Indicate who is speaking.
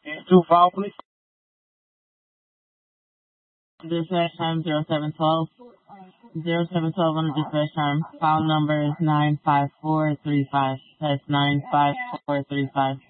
Speaker 1: Two file, please.
Speaker 2: Dispatch time 0712. 0712 on the dispatch time. File number is 95435. That's 95435.